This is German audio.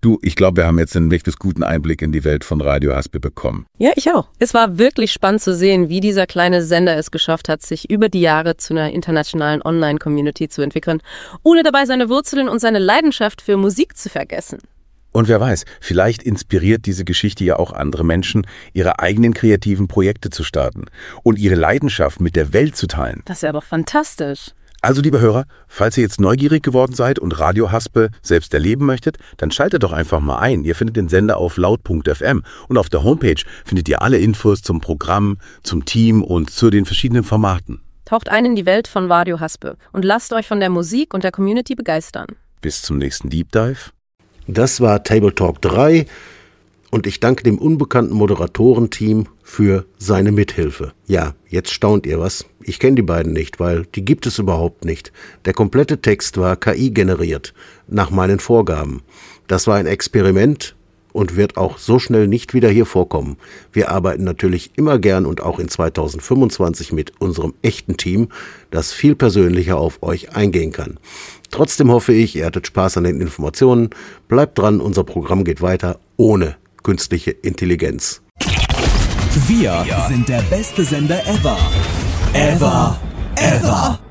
Du, ich glaube, wir haben jetzt einen wirklich guten Einblick in die Welt von Radio Haspe bekommen. Ja, ich auch. Es war wirklich spannend zu sehen, wie dieser kleine Sender es geschafft hat, sich über die Jahre zu einer internationalen Online-Community zu entwickeln, ohne dabei seine Wurzeln und seine Leidenschaft für Musik zu vergessen. Und wer weiß, vielleicht inspiriert diese Geschichte ja auch andere Menschen, ihre eigenen kreativen Projekte zu starten und ihre Leidenschaft mit der Welt zu teilen. Das wäre doch fantastisch. Also, liebe Hörer, falls ihr jetzt neugierig geworden seid und Radio Haspe selbst erleben möchtet, dann schaltet doch einfach mal ein. Ihr findet den Sender auf laut.fm und auf der Homepage findet ihr alle Infos zum Programm, zum Team und zu den verschiedenen Formaten. Taucht ein in die Welt von Radio Haspe und lasst euch von der Musik und der Community begeistern. Bis zum nächsten Deep Dive. Das war Table Talk 3 und ich danke dem unbekannten Moderatorenteam für seine Mithilfe. Ja, jetzt staunt ihr was. Ich kenne die beiden nicht, weil die gibt es überhaupt nicht. Der komplette Text war KI generiert, nach meinen Vorgaben. Das war ein Experiment und wird auch so schnell nicht wieder hier vorkommen. Wir arbeiten natürlich immer gern und auch in 2025 mit unserem echten Team, das viel persönlicher auf euch eingehen kann. Trotzdem hoffe ich, ihr hattet Spaß an den Informationen. Bleibt dran, unser Programm geht weiter ohne künstliche Intelligenz. Wir sind der beste Sender ever. Ever.